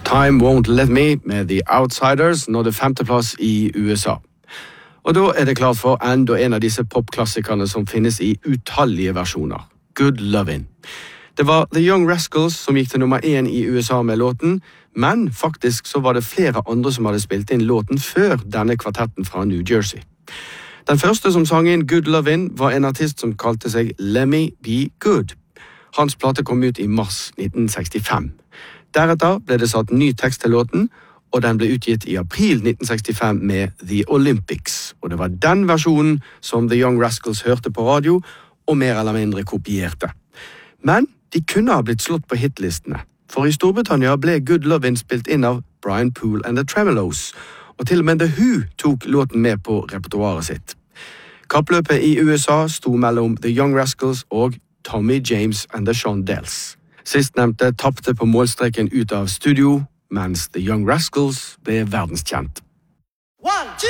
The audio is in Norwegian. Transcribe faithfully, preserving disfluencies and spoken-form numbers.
Time Won't Let Me med The Outsiders nådde femteplass i U S A. Og da er det klart for enda en av disse popklassikerne som finnes i utallige versjoner. Good Lovin'. Det var The Young Rascals som gikk til nummer én i U S A med låten, men faktisk så var det flere andre som hadde spilt inn låten før denne kvartetten fra New Jersey. Den første som sang inn Good Lovin' var en artist som kalte seg Lemmy B. Good. Hans plate kom ut i mars nitten sekstifem. Deretter ble det satt ny tekst til låten, og den ble utgitt i april nitten sekstifem med The Olympics. Og det var den versjonen som The Young Rascals hørte på radio, og mer eller mindre kopierte. Men de kunne ha blitt slått på hitlistene, for i Storbritannia ble Good Lovin' spilt inn av Brian Poole and the Tremeloes, og til og med The Who tok låten med på repertoaret sitt. Kappløpet i U S A sto mellom The Young Rascals og Tommy James and the Shondells. Sistnevnte tappte på målstreken ut av studio, mens The Young Rascals ble verdenskjent.